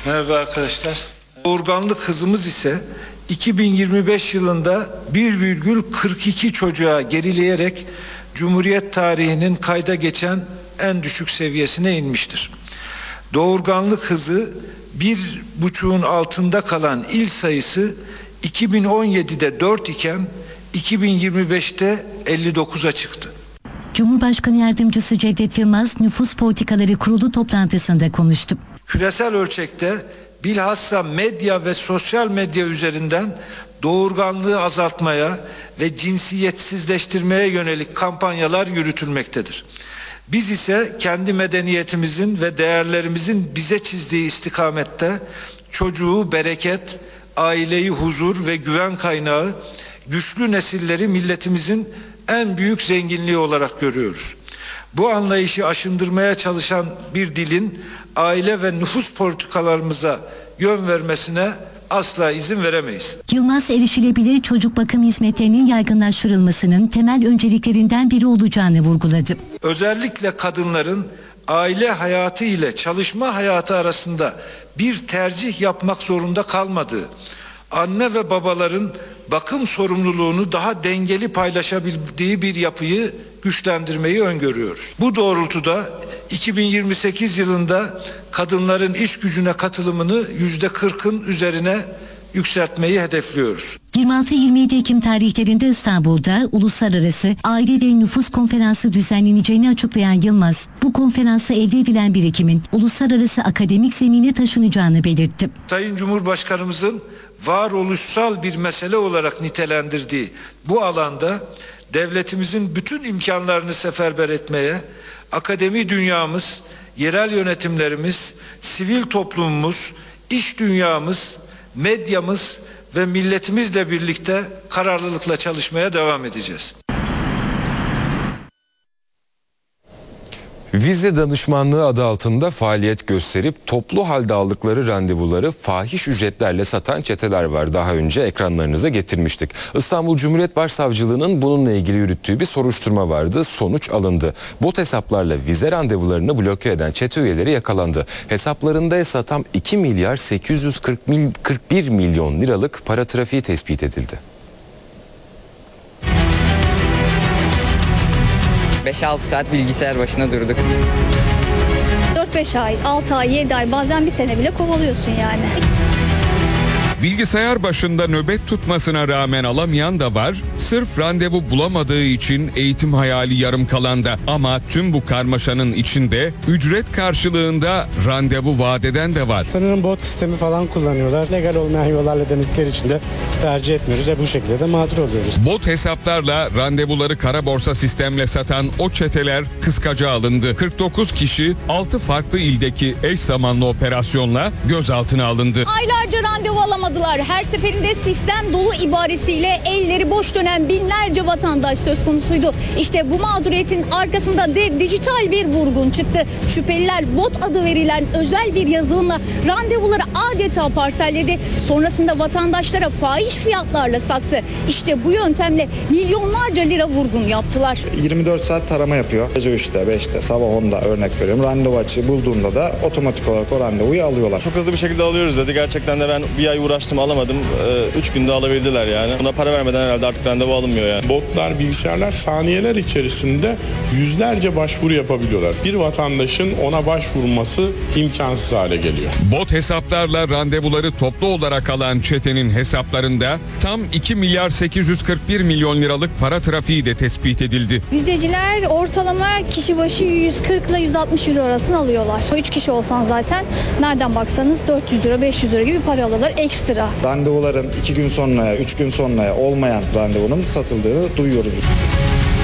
Merhaba arkadaşlar. Doğurganlık hızımız ise 2025 yılında 1,42 çocuğa gerileyerek Cumhuriyet tarihinin kayda geçen en düşük seviyesine inmiştir. Doğurganlık hızı 1,5'un altında kalan il sayısı 2017'de 4 iken 2025'te 59'a çıktı. Cumhurbaşkanı Yardımcısı Cevdet Yılmaz Nüfus Politikaları Kurulu toplantısında konuştu. Küresel ölçekte bilhassa medya ve sosyal medya üzerinden doğurganlığı azaltmaya ve cinsiyetsizleştirmeye yönelik kampanyalar yürütülmektedir. Biz ise kendi medeniyetimizin ve değerlerimizin bize çizdiği istikamette çocuğu bereket, aileyi huzur ve güven kaynağı, güçlü nesilleri milletimizin en büyük zenginliği olarak görüyoruz. Bu anlayışı aşındırmaya çalışan bir dilin aile ve nüfus politikalarımıza yön vermesine asla izin veremeyiz. Yılmaz, erişilebilir çocuk bakım hizmetlerinin yaygınlaştırılmasının temel önceliklerinden biri olacağını vurguladı. Özellikle kadınların aile hayatı ile çalışma hayatı arasında bir tercih yapmak zorunda kalmadığı, anne ve babaların bakım sorumluluğunu daha dengeli paylaşabildiği bir yapıyı güçlendirmeyi öngörüyoruz. Bu doğrultuda 2028 yılında kadınların iş gücüne katılımını %40'ın üzerine yükseltmeyi hedefliyoruz. 26-27 Ekim tarihlerinde İstanbul'da Uluslararası Aile ve Nüfus Konferansı düzenleneceğini açıklayan Yılmaz, bu konferansa elde edilen birikimin uluslararası akademik zemine taşınacağını belirtti. Sayın Cumhurbaşkanımızın varoluşsal bir mesele olarak nitelendirdiği bu alanda devletimizin bütün imkanlarını seferber etmeye, akademi dünyamız, yerel yönetimlerimiz, sivil toplumumuz, iş dünyamız, medyamız ve milletimizle birlikte kararlılıkla çalışmaya devam edeceğiz. Vize danışmanlığı adı altında faaliyet gösterip toplu halde aldıkları randevuları fahiş ücretlerle satan çeteler var. Daha önce ekranlarınıza getirmiştik. İstanbul Cumhuriyet Başsavcılığı'nın bununla ilgili yürüttüğü bir soruşturma vardı. Sonuç alındı. Bot hesaplarla vize randevularını bloke eden çete üyeleri yakalandı. Hesaplarında ise tam 2 milyar 841 milyon liralık para trafiği tespit edildi. 5-6 saat bilgisayar başına durduk. 4-5 ay, 6 ay, 7 ay, bazen bir sene bile kovalıyorsun yani. Bilgisayar başında nöbet tutmasına rağmen alamayan da var. Sırf randevu bulamadığı için eğitim hayali yarım kalan da. Ama tüm bu karmaşanın içinde ücret karşılığında randevu vaat eden de var. Sanırım bot sistemi falan kullanıyorlar. Legal olmayan yollarla denedikleri için de tercih etmiyoruz. Bu şekilde de mağdur oluyoruz. Bot hesaplarla randevuları kara borsa sistemle satan o çeteler kıskaca alındı. 49 kişi 6 farklı ildeki eş zamanlı operasyonla gözaltına alındı. Aylarca randevu alamadılar. Her seferinde sistem dolu ibaresiyle elleri boş dönen binlerce vatandaş söz konusuydu. İşte bu mağduriyetin arkasında dijital bir vurgun çıktı. Şüpheliler bot adı verilen özel bir yazılımla randevuları adeta parselledi. Sonrasında vatandaşlara fahiş fiyatlarla sattı. İşte bu yöntemle milyonlarca lira vurgun yaptılar. 24 saat tarama yapıyor. Gece 3'te, 5'te, sabah 10'da örnek veriyorum. Randevu açığı bulduğunda da otomatik olarak o randevuyu alıyorlar. Çok hızlı bir şekilde alıyoruz dedi. Gerçekten de ben bir ay uğraştım alamadım. 3 günde alabildiler yani. Buna para vermeden herhalde artık randevu alınmıyor yani. Botlar, bilgisayarlar saniyeler içerisinde yüzlerce başvuru yapabiliyorlar. Bir vatandaşın ona başvurması imkansız hale geliyor. Bot hesaplarla randevuları toplu olarak alan çetenin hesaplarında tam 2 milyar 841 milyon liralık para trafiği de tespit edildi. Vizeciler ortalama kişi başı 140 ile 160 euro arasını alıyorlar. 3 kişi olsan zaten nereden baksanız 400 lira 500 lira gibi para alıyorlar ekstra. Randevuların 2 gün sonraya, 3 gün sonraya olmayan randevunun satıldığını duyuyoruz.